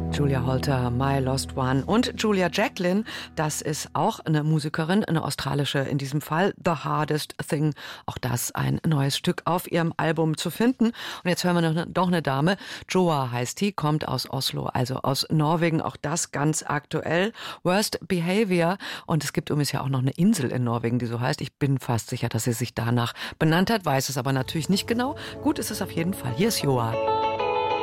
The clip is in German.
Julia Holter, My Lost One. Und Julia Jacklin, das ist auch eine Musikerin, eine australische in diesem Fall, The Hardest Thing. Auch das ein neues Stück auf ihrem Album zu finden. Und jetzt hören wir noch eine Dame, Joa heißt die, kommt aus Oslo, also aus Norwegen. Auch das ganz aktuell. Worst Behavior. Und es gibt übrigens ja auch noch eine Insel in Norwegen, die so heißt. Ich bin fast sicher, dass sie sich danach benannt hat, weiß es aber natürlich nicht genau. Gut ist es auf jeden Fall. Hier ist Joa.